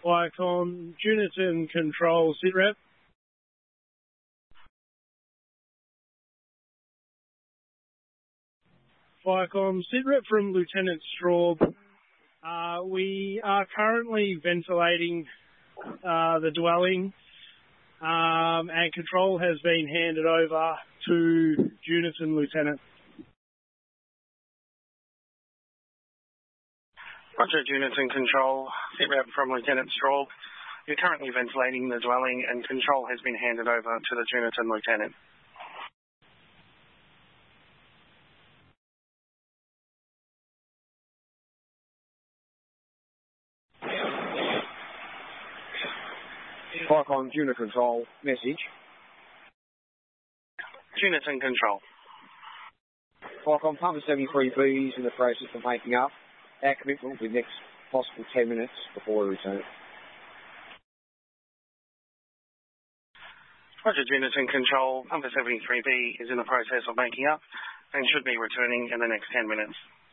Vicom, Junison Control, SITREP. Vicom, SITREP from Lieutenant Straub. We are currently ventilating the dwelling, and control has been handed over to Junison Lieutenant. Roger, Junison Control, SITREP from Lieutenant Straub. You're currently ventilating the dwelling and control has been handed over to the Junison Lieutenant. Vicom, Junison Control, message. Junison Control. Vicom, Pumper 73B is in the process of making up. Our commitment will be next possible 10 minutes before we return. Roger, Junison Control. Pumper 73B is in the process of making up and should be returning in the next 10 minutes.